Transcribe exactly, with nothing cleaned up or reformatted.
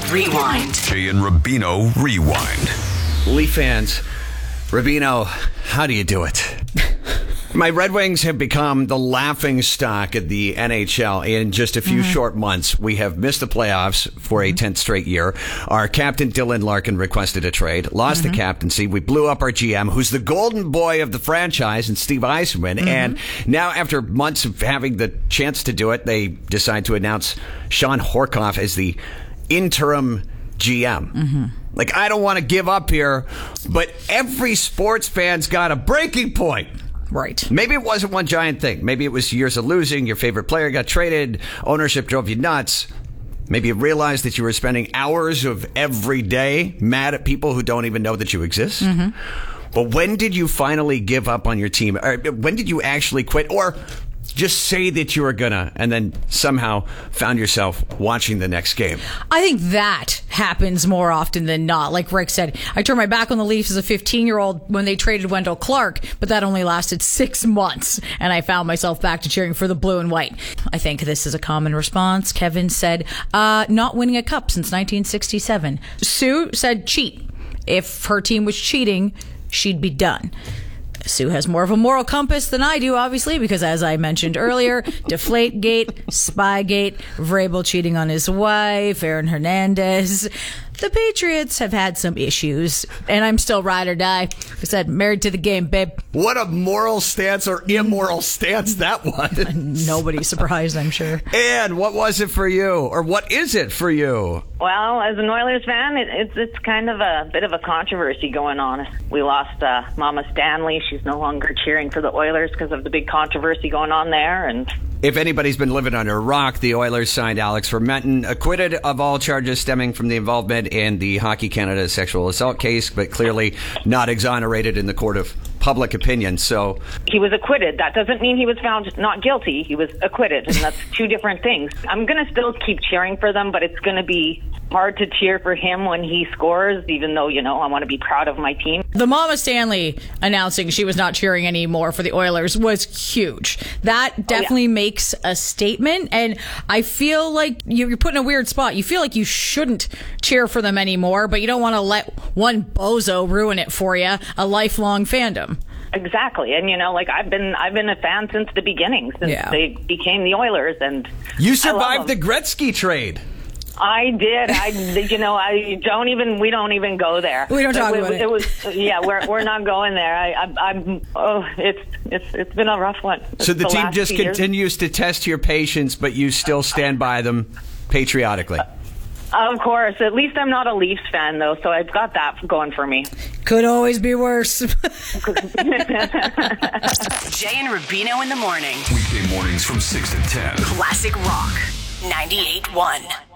Rewind. Jay and Rubino Rewind. Leaf fans, Rubino, how do you do it? My Red Wings have become the laughing stock of the N H L. In just a few mm-hmm. short months, we have missed the playoffs for a tenth straight year. Our captain, Dylan Larkin, requested a trade, lost mm-hmm. the captaincy. We blew up our G M, who's the golden boy of the franchise, and Steve Yzerman. Mm-hmm. And now, after months of having the chance to do it, they decide to announce Shawn Horcoff as the interim G M. Mm-hmm. Like, I don't want to give up here, but every sports fan's got a breaking point. Right. Maybe it wasn't one giant thing. Maybe it was years of losing. Your favorite player got traded. Ownership drove you nuts. Maybe you realized that you were spending hours of every day mad at people who don't even know that you exist. Mm-hmm. But when did you finally give up on your team? Or when did you actually quit? Or just say that you were gonna, and then somehow found yourself watching the next game? I think that happens more often than not. Like Rick said, I turned my back on the Leafs as a fifteen-year-old when they traded Wendell Clark, but that only lasted six months, and I found myself back to cheering for the blue and white. I think this is a common response. Kevin said, uh, not winning a cup since nineteen sixty-seven. Sue said cheat. If her team was cheating, she'd be done. Sue has more of a moral compass than I do, obviously, because as I mentioned earlier, Deflategate, Spygate, Vrabel cheating on his wife, Aaron Hernandez. The Patriots have had some issues, and I'm still ride or die. I said, married to the game, babe. What a moral stance or immoral stance that was. Nobody's surprised, I'm sure. And what was it for you? Or what is it for you? Well, as an Oilers fan, it, it's it's kind of a bit of a controversy going on. We lost uh, Mama Stanley. She's no longer cheering for the Oilers because of the big controversy going on there. And if anybody's been living under a rock, the Oilers signed Alex Fermenton, acquitted of all charges stemming from the involvement in the Hockey Canada sexual assault case, but clearly not exonerated in the court of public opinion. So he was acquitted. That doesn't mean he was found not guilty. He was acquitted, and that's two different things. I'm going to still keep cheering for them, but it's going to be hard to cheer for him when he scores, even though, you know, I want to be proud of my team. The Mama Stanley announcing she was not cheering anymore for the Oilers was huge. That definitely oh, yeah. makes a statement, and I feel like you're put in a weird spot. You feel like you shouldn't cheer for them anymore, but you don't want to let one bozo ruin it for you, a lifelong fandom. Exactly. And, you know, like I've been I've been a fan since the beginning, since yeah. they became the Oilers. And you survived the Gretzky trade. I did. I, you know, I don't even. We don't even go there. We don't talk it, about it. it. It was, yeah, we're we're not going there. I, I, I'm. Oh, it's it's it's been a rough one. So the, the team just continues years. to test your patience, but you still stand by them patriotically. Of course. At least I'm not a Leafs fan, though, so I've got that going for me. Could always be worse. Jay and Rubino in the morning. Weekday mornings from six to ten. Classic Rock ninety-eight point one.